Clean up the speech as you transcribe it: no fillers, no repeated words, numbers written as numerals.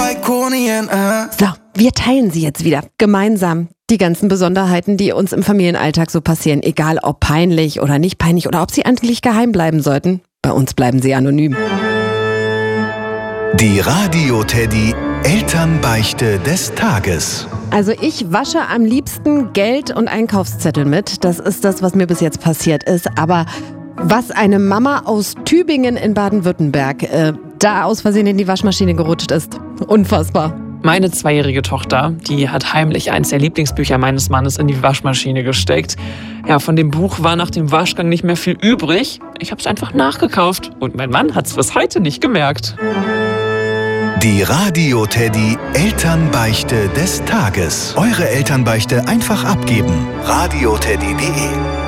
like Coney and So, wir teilen sie jetzt wieder. Gemeinsam. Die ganzen Besonderheiten, die uns im Familienalltag so passieren. Egal ob peinlich oder nicht peinlich oder ob sie eigentlich geheim bleiben sollten. Bei uns bleiben sie anonym. Die Radio-Teddy Elternbeichte des Tages. Also ich wasche am liebsten Geld und Einkaufszettel mit. Das ist das, was mir bis jetzt passiert ist. Aber was eine Mama aus Tübingen in Baden-Württemberg da aus Versehen in die Waschmaschine gerutscht ist. Unfassbar. Meine 2-jährige Tochter, die hat heimlich eins der Lieblingsbücher meines Mannes in die Waschmaschine gesteckt. Ja, von dem Buch war nach dem Waschgang nicht mehr viel übrig. Ich habe es einfach nachgekauft und mein Mann hat es bis heute nicht gemerkt. Die Radio-Teddy Elternbeichte des Tages. Eure Elternbeichte einfach abgeben. radioteddy.de